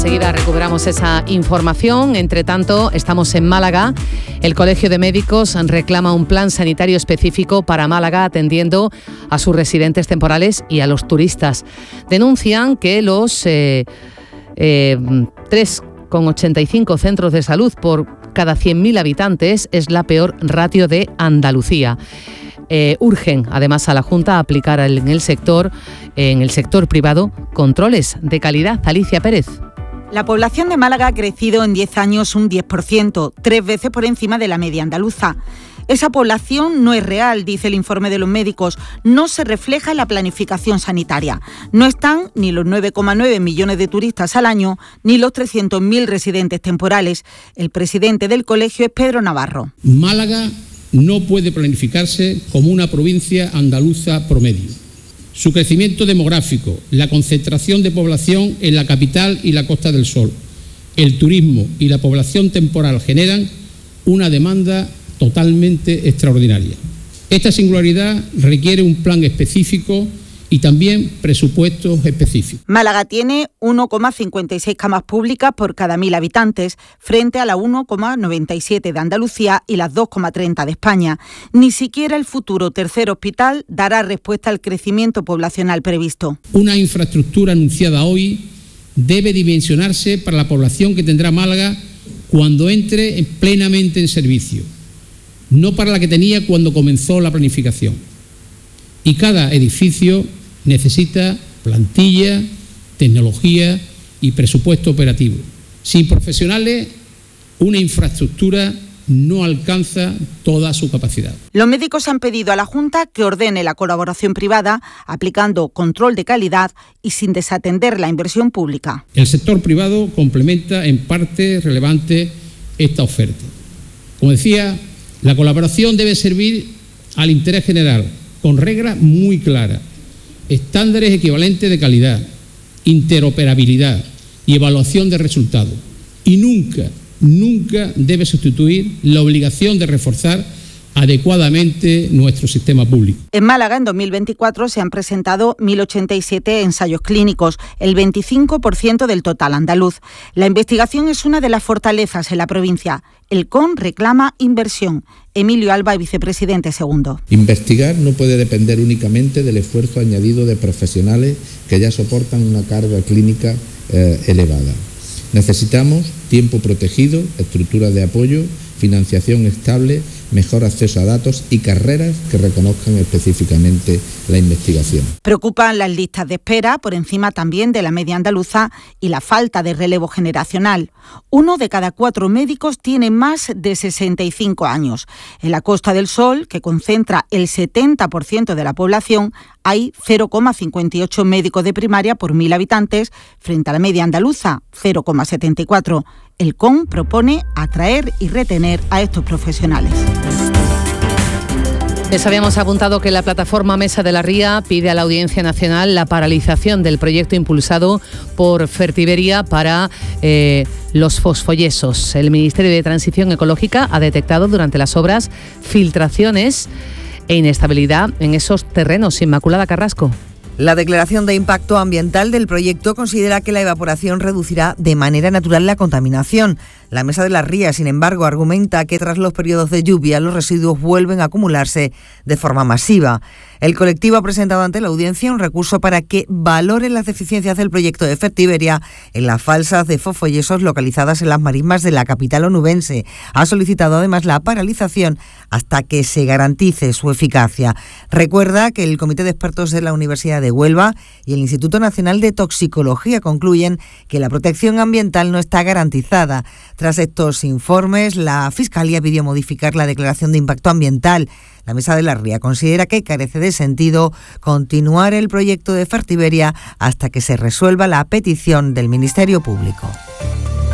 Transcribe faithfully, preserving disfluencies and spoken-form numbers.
Enseguida recuperamos esa información. Entre tanto, estamos en Málaga. El Colegio de Médicos reclama un plan sanitario específico para Málaga, atendiendo a sus residentes temporales y a los turistas. Denuncian que los eh, eh, tres coma ochenta y cinco centros de salud por cada cien mil habitantes es la peor ratio de Andalucía. Eh, urgen además a la Junta a aplicar en el sector, en el sector privado, controles de calidad. Alicia Pérez. La población de Málaga ha crecido en diez años un diez por ciento, tres veces por encima de la media andaluza. Esa población no es real, dice el informe de los médicos, no se refleja en la planificación sanitaria. No están ni los nueve coma nueve millones de turistas al año, ni los trescientos mil residentes temporales. El presidente del colegio es Pedro Navarro. Málaga no puede planificarse como una provincia andaluza promedio. Su crecimiento demográfico, la concentración de población en la capital y la Costa del Sol, el turismo y la población temporal generan una demanda totalmente extraordinaria. Esta singularidad requiere un plan específico y también presupuestos específicos. Málaga tiene uno coma cincuenta y seis camas públicas por cada mil habitantes, frente a la uno coma noventa y siete de Andalucía y las dos coma treinta de España. Ni siquiera el futuro tercer hospital dará respuesta al crecimiento poblacional previsto. Una infraestructura anunciada hoy debe dimensionarse para la población que tendrá Málaga cuando entre plenamente en servicio, no para la que tenía cuando comenzó la planificación. Y cada edificio necesita plantilla, tecnología y presupuesto operativo. Sin profesionales, una infraestructura no alcanza toda su capacidad. Los médicos han pedido a la Junta que ordene la colaboración privada, aplicando control de calidad y sin desatender la inversión pública. El sector privado complementa en parte relevante esta oferta. Como decía, la colaboración debe servir al interés general, con reglas muy claras, estándares equivalentes de calidad, interoperabilidad y evaluación de resultados. Y nunca, nunca debe sustituir la obligación de reforzar adecuadamente nuestro sistema público. En Málaga, en dos mil veinticuatro, se han presentado mil ochenta y siete ensayos clínicos, el veinticinco por ciento del total andaluz. La investigación es una de las fortalezas en la provincia. El C O N reclama inversión. Emilio Alba, vicepresidente segundo. Investigar no puede depender únicamente del esfuerzo añadido de profesionales que ya soportan una carga clínica eh, elevada. Necesitamos tiempo protegido, estructuras de apoyo, financiación estable, mejor acceso a datos y carreras que reconozcan específicamente la investigación. Preocupan las listas de espera, por encima también de la media andaluza, y la falta de relevo generacional. Uno de cada cuatro médicos tiene más de sesenta y cinco años. En la Costa del Sol, que concentra el setenta por ciento de la población, hay cero coma cincuenta y ocho médicos de primaria por mil habitantes, frente a la media andaluza, cero coma setenta y cuatro. El C O N propone atraer y retener a estos profesionales. Les habíamos apuntado que la plataforma Mesa de la Ría pide a la Audiencia Nacional la paralización del proyecto impulsado por Fertiberia para eh, los fosfoyesos. El Ministerio de Transición Ecológica ha detectado durante las obras filtraciones e inestabilidad en esos terrenos. Inmaculada Carrasco. La declaración de impacto ambiental del proyecto considera que la evaporación reducirá de manera natural la contaminación. La Mesa de la Ría, sin embargo, argumenta que tras los periodos de lluvia los residuos vuelven a acumularse de forma masiva. El colectivo ha presentado ante la audiencia un recurso para que valoren las deficiencias del proyecto de Fertiberia en las falsas de fosfoyesos localizadas en las marismas de la capital onubense. Ha solicitado además la paralización hasta que se garantice su eficacia. Recuerda que el Comité de Expertos de la Universidad de Huelva y el Instituto Nacional de Toxicología concluyen que la protección ambiental no está garantizada. Tras estos informes, la Fiscalía pidió modificar la declaración de impacto ambiental. La Mesa de la Ría considera que carece de sentido continuar el proyecto de Fertiberia hasta que se resuelva la petición del Ministerio Público.